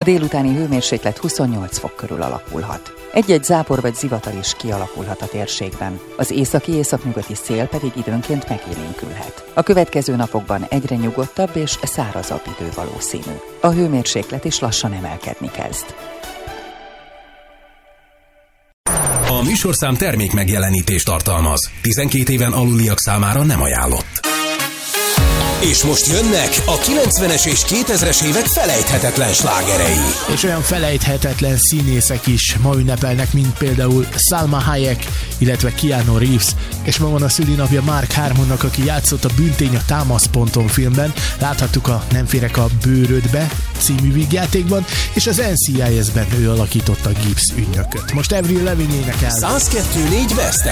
délutáni hőmérséklet 28 fok körül alakulhat. Egy-egy zápor vagy zivatar is kialakulhat a térségben. Az északi-északnyugati szél pedig időnként megélénkülhet. A következő napokban egyre nyugodtabb és szárazabb idő valószínű. A hőmérséklet is lassan emelkedni kezd. A műsorszám termék megjelenítést tartalmaz. 12 éven aluliak számára nem ajánlott. És most jönnek a 90-es és 2000-es évek felejthetetlen slágerei. És olyan felejthetetlen színészek is ma ünnepelnek, mint például Salma Hayek, illetve Keanu Reeves. És ma van a szülinapja Mark Harmonnak, aki játszott a Bűntény a támaszponton filmben. Láthattuk a Nem férek a bőrödbe című vígjátékban, és az NCIS-ben ő alakította Gibbs ügynököt. Most Avril Lavigne énekel. 102.4 West